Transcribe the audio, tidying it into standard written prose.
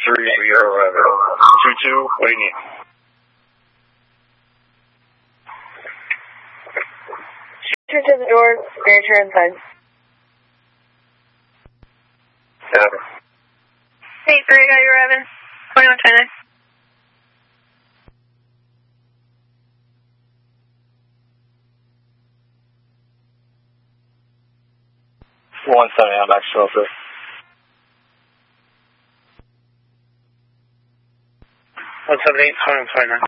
Sierra Rabbit. 2-2, what do you need? Shoot to the door, signature inside. Copy. Hey, 3, got your Raven. 2129. I'm back shelter. 178, 129.